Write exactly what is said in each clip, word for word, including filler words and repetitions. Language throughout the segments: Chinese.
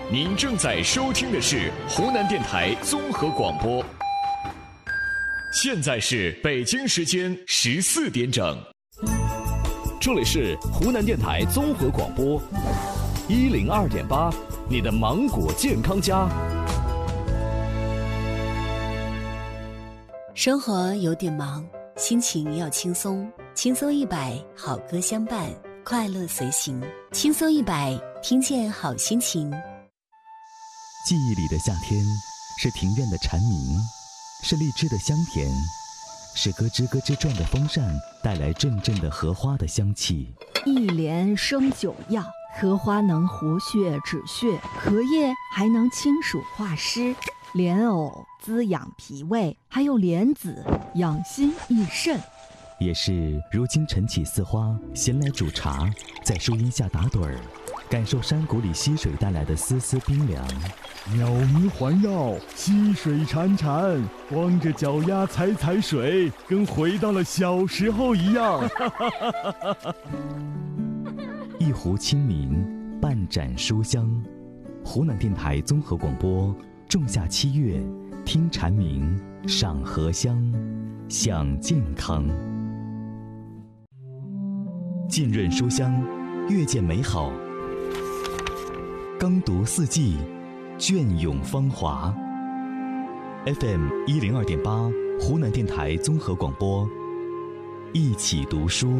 您正在收听的是湖南电台综合广播。现在是北京时间十四点整， 这里是湖南电台综合广播一零二点八，你的芒果健康家。 生活有点忙，心情要轻松，轻松一百，好歌相伴，快乐随行。轻松一百，听见好心情。 记忆里的夏天，是庭院的蝉鸣，是荔枝的香甜，是咯吱咯吱转的风扇带来阵阵的荷花的香气。 一莲生九药，荷花能活血止血，荷叶还能清暑化湿，莲藕滋养脾胃，还有莲子养心益肾。 也是如今晨起似花，闲来煮茶，在树荫下打盹儿，感受山谷里溪水带来的丝丝冰凉。 鸟鸣环绕，溪水潺潺，光着脚丫踩踩水，跟回到了小时候一样。 一壶清明，半盏书香。湖南电台综合广播，仲夏七月，听蝉鸣，赏荷香，享健康。浸润书香，阅见美好。耕读四季，隽永芳华。F M 一零二点八，湖南电台综合广播，一起读书。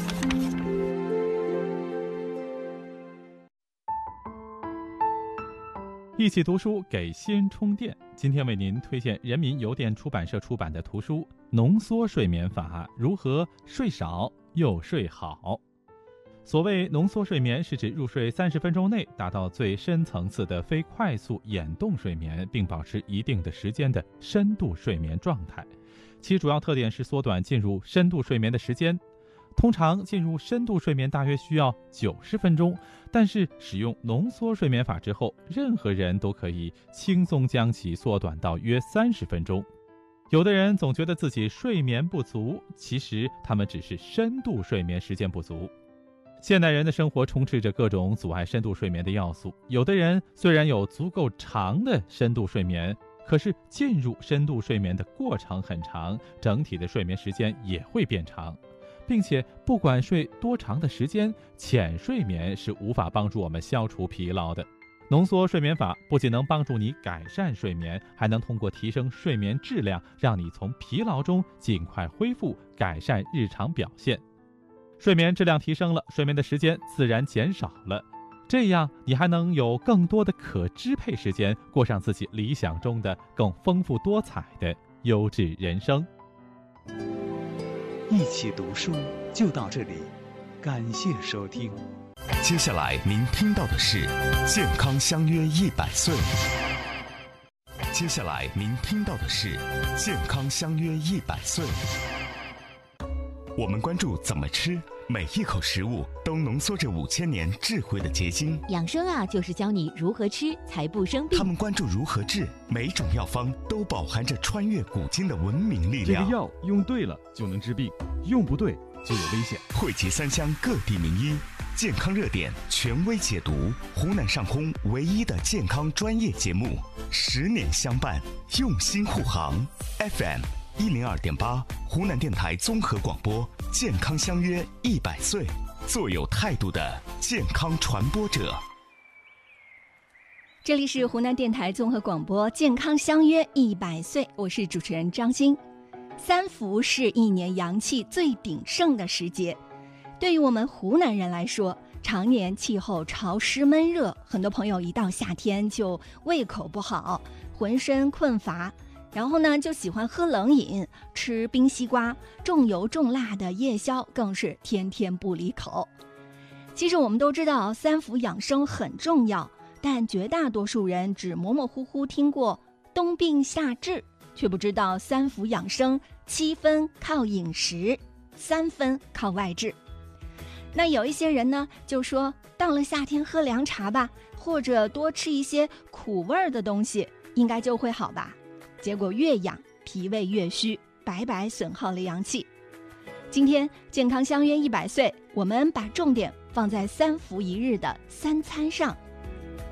一起读书给心充电。今天为您推荐人民邮电出版社出版的图书《浓缩睡眠法》，如何睡少又睡好。所谓浓缩睡眠，是指入睡三十分钟内达到最深层次的非快速眼动睡眠，并保持一定的时间的深度睡眠状态。其主要特点是缩短进入深度睡眠的时间。通常进入深度睡眠大约需要九十分钟，但是使用浓缩睡眠法之后，任何人都可以轻松将其缩短到约三十分钟。有的人总觉得自己睡眠不足，其实他们只是深度睡眠时间不足。现代人的生活充斥着各种阻碍深度睡眠的要素，有的人虽然有足够长的深度睡眠，可是进入深度睡眠的过程很长，整体的睡眠时间也会变长。并且不管睡多长的时间，浅睡眠是无法帮助我们消除疲劳的。浓缩睡眠法不仅能帮助你改善睡眠，还能通过提升睡眠质量，让你从疲劳中尽快恢复，改善日常表现。睡眠质量提升了，睡眠的时间自然减少了，这样你还能有更多的可支配时间，过上自己理想中的更丰富多彩的优质人生。 一起读书就到这里，感谢收听。 接下来您听到的是健康相约一百岁。接下来您听到的是健康相约一百岁。我们关注怎么吃，每一口食物都浓缩着五千年智慧的结晶。 养生啊，就是教你如何吃才不生病。 他们关注如何治，每种药方都饱含着穿越古今的文明力量。 这个药用对了就能治病，用不对就有危险。 汇集三湘各地名医，健康热点权威解读，湖南上空唯一的健康专业节目，十年相伴，用心护航。F M 一零二点八，湖南电台综合广播，健康相约一百岁，做有态度的健康传播者。 这里是湖南电台综合广播，健康相约一百岁，我是主持人张欣。三伏是一年阳气最鼎盛的时节，对于我们湖南人来说，常年气候潮湿闷热，很多朋友一到夏天就胃口不好，浑身困乏，然后呢就喜欢喝冷饮，吃冰西瓜，重油重辣的夜宵更是天天不离口。其实我们都知道三伏养生很重要，但绝大多数人只模模糊糊听过冬病夏治，却不知道三伏养生七分靠饮食，三分靠外治。那有一些人呢就说，到了夏天喝凉茶吧，或者多吃一些苦味的东西，应该就会好吧。结果越养脾胃越虚，白白损耗了阳气。今天健康相约一百岁，我们把重点放在三伏一日的三餐上，